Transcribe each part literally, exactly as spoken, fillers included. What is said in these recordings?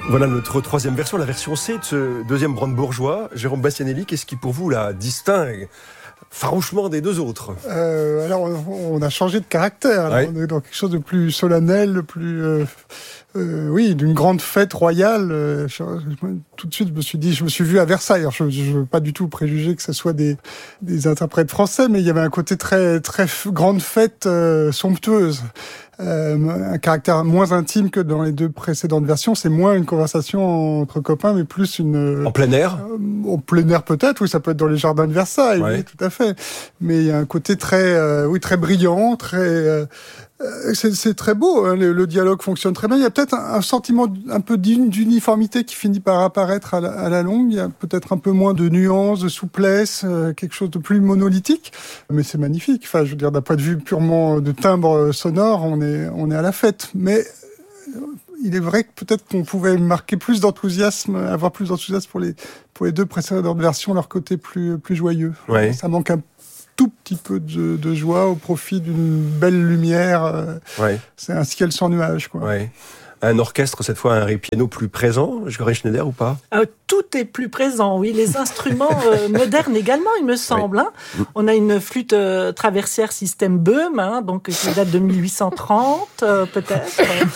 Voilà notre troisième version, la version C de ce deuxième brandebourgeois. Jérôme Bastianelli, qu'est-ce qui pour vous la distingue farouchement des deux autres? euh, Alors, on, on a changé de caractère. Ouais. On est dans quelque chose de plus solennel, de plus... Euh, euh, oui, d'une grande fête royale. Euh, je, je, tout de suite, je me suis dit, je me suis vu à Versailles. Alors, je ne veux pas du tout préjuger que ce soit des, des interprètes français, mais il y avait un côté très, très grande fête euh, somptueuse. Euh, un caractère moins intime que dans les deux précédentes versions. C'est moins une conversation entre copains, mais plus une... En plein air euh, En plein air peut-être, oui, ça peut être dans les jardins de Versailles, ouais. Oui, tout à fait. Mais il y a un côté très, euh, oui, très brillant, très... Euh, c'est, c'est très beau, hein, le, le dialogue fonctionne très bien. Il y a peut-être un, un sentiment un peu d'uniformité qui finit par apparaître à la, à la longue. Il y a peut-être un peu moins de nuances, de souplesse, euh, quelque chose de plus monolithique. Mais c'est magnifique. Enfin, je veux dire, d'un point de vue purement de timbre sonore, on est, on est à la fête. Mais il est vrai que peut-être qu'on pouvait marquer plus d'enthousiasme, avoir plus d'enthousiasme pour les, pour les deux précédentes versions, leur côté plus, plus joyeux. Ouais. Ça manque un tout petit peu de, de joie au profit d'une belle lumière. Ouais. C'est un ciel sans nuages, quoi. Ouais. Un orchestre, cette fois, un piano plus présent, Corinne Schneider, ou pas? euh, Tout est plus présent, oui. Les instruments euh, modernes également, il me semble. Oui. Hein. On a une flûte euh, traversière système Böhm, hein, donc qui date de mille huit cent trente, euh, peut-être.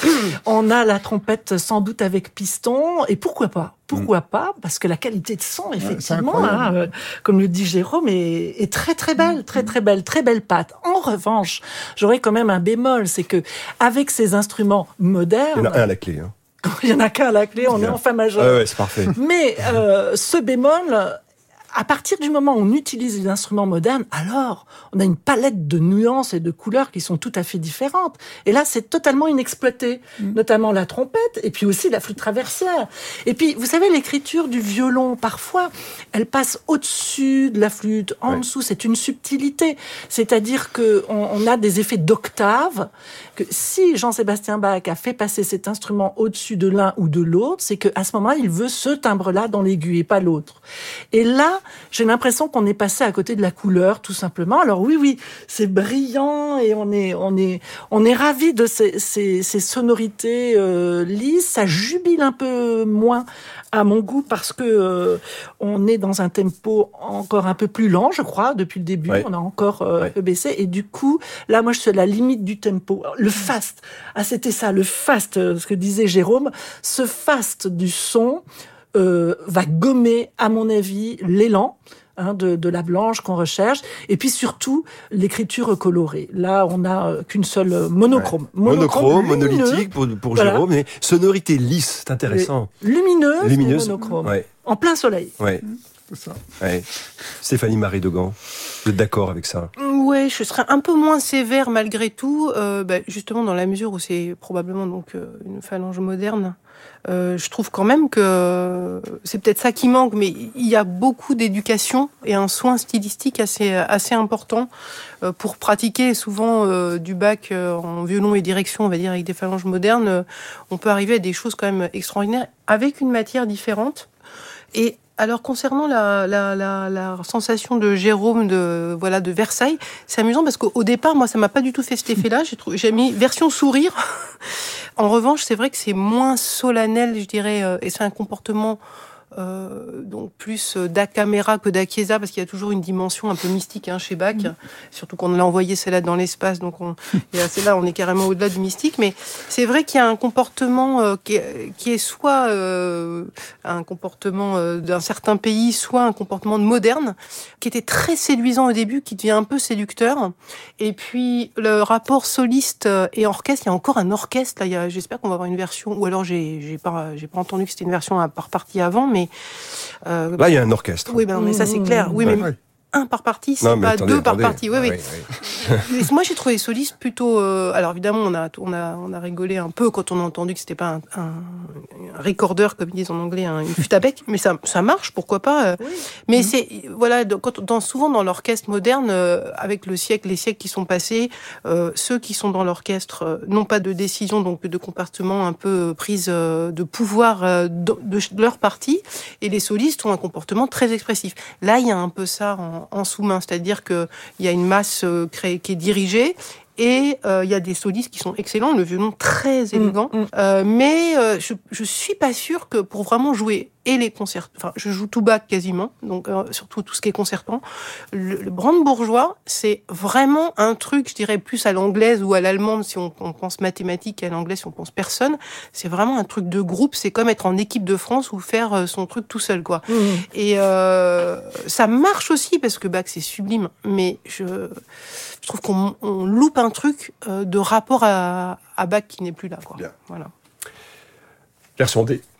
On a la trompette sans doute avec piston, et pourquoi pas Pourquoi mm. pas Parce que la qualité de son, effectivement, ouais, hein, euh, comme le dit Jérôme, est, est très très belle, très très belle, très belle patte. En revanche, j'aurais quand même un bémol, c'est que avec ces instruments modernes, il y en a un à la clé. Hein. Il y en a qu'un à la clé, on est en fa majeur. Ah ouais, c'est parfait. Mais euh, ce bémol, à partir du moment où on utilise les instruments modernes, alors on a une palette de nuances et de couleurs qui sont tout à fait différentes. Et là, c'est totalement inexploité, mmh. notamment la trompette et puis aussi la flûte traversière. Et puis, vous savez, l'écriture du violon, parfois, elle passe au-dessus de la flûte, en ouais. dessous. C'est une subtilité. C'est-à-dire qu'on on a des effets d'octave, que si Jean-Sébastien Bach a fait passer cet instrument au-dessus de l'un ou de l'autre, c'est qu'à ce moment-là, il veut ce timbre-là dans l'aigu et pas l'autre. Et là, j'ai l'impression qu'on est passé à côté de la couleur, tout simplement. Alors oui, oui, c'est brillant et on est, on est, on est ravis de ces, ces, ces sonorités euh, lisses. Ça jubile un peu moins à mon goût parce que euh, on est dans un tempo encore un peu plus lent, je crois, depuis le début. Ouais. On a encore euh, ouais. un peu baissé et du coup, là, moi, je suis à la limite du tempo. Le fast, ah, c'était ça, le fast, ce que disait Jérôme, ce fast du son. Euh, va gommer, à mon avis, l'élan hein, de, de la blanche qu'on recherche, et puis surtout l'écriture colorée. Là, on n'a euh, qu'une seule monochrome. Ouais. Monochrome, monochrome monolithique pour, pour voilà. Jérôme, mais sonorité lisse, c'est intéressant. Et lumineuse, lumineuse, monochrome. Ouais. En plein soleil. Ouais. C'est ça. Ouais. Stéphanie Marie Degan, vous êtes d'accord avec ça? Ouais, je serais un peu moins sévère malgré tout, euh, bah, justement dans la mesure où c'est probablement donc euh, une phalange moderne. Euh, je trouve quand même que c'est peut-être ça qui manque, mais il y a beaucoup d'éducation et un soin stylistique assez assez important euh, pour pratiquer souvent euh, du bac euh, en violon et direction, on va dire avec des phalanges modernes. Euh, on peut arriver à des choses quand même extraordinaires avec une matière différente. Et alors concernant la, la, la, la sensation de Jérôme de voilà de Versailles, c'est amusant parce qu'au départ moi ça m'a pas du tout fait cet effet-là. J'ai trouvé, j'ai mis version sourire. En revanche, c'est vrai que c'est moins solennel, je dirais, euh, et c'est un comportement euh, donc plus da camera que da chiesa, parce qu'il y a toujours une dimension un peu mystique hein, chez Bach, mmh. surtout qu'on l'a envoyé celle-là dans l'espace, donc on, et là, c'est là on est carrément au-delà du mystique. Mais c'est vrai qu'il y a un comportement euh, qui, est, qui est soit euh, un comportement euh, d'un certain pays, soit un comportement moderne, qui était très séduisant au début, qui devient un peu séducteur. Et puis le rapport soliste et orchestre, il y a encore un orchestre. Là, il y a, j'espère qu'on va avoir une version, ou alors j'ai, j'ai pas, j'ai pas entendu que c'était une version à par partie avant, mais Euh, Là, il y a un orchestre. Oui, ben, mais ça, c'est clair. Oui, ouais. mais un par partie, c'est non, pas attendez, deux attendez. par partie. Oui, oui. oui, oui. Moi, j'ai trouvé les solistes plutôt. Euh, alors, évidemment, on a, on a, on a rigolé un peu quand on a entendu que c'était pas un, un, un recorder, comme ils disent en anglais, un, une flûte à bec. Mais ça, ça marche, pourquoi pas. Oui. Mais mmh. c'est, voilà, quand, dans, souvent dans l'orchestre moderne, euh, avec le siècle, les siècles qui sont passés, euh, ceux qui sont dans l'orchestre euh, n'ont pas de décision, donc de comportement un peu prise euh, de pouvoir euh, de, de, de leur partie, et les solistes ont un comportement très expressif. Là, il y a un peu ça en en sous-main, c'est-à-dire qu'il y a une masse euh, créée, qui est dirigée Et il euh, y a des solistes qui sont excellents, le violon très élégant. Mmh, mmh. Euh, mais euh, je, je suis pas sûre que pour vraiment jouer et les concerts, enfin je joue tout bas quasiment, donc euh, surtout tout ce qui est concertant. Le, le brandebourgeois, c'est vraiment un truc, je dirais plus à l'anglaise ou à l'allemande si on, on pense mathématiques, à l'anglais si on pense personne. C'est vraiment un truc de groupe. C'est comme être en équipe de France ou faire son truc tout seul, quoi. Mmh. Et euh, ça marche aussi parce que Bach c'est sublime, mais je, je trouve qu'on on loupe un truc euh, de rapport à, à Bach qui n'est plus là, quoi. Bien. Voilà. Claire Sondé,